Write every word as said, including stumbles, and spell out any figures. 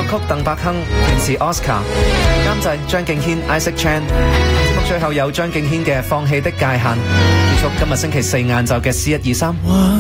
曲鄧百亨，填詞 Oscar， 監製張敬軒 Isaac Chan。節目最後有張敬軒嘅《放棄的界限》，結束今日星期四晏晝嘅 C 一二三。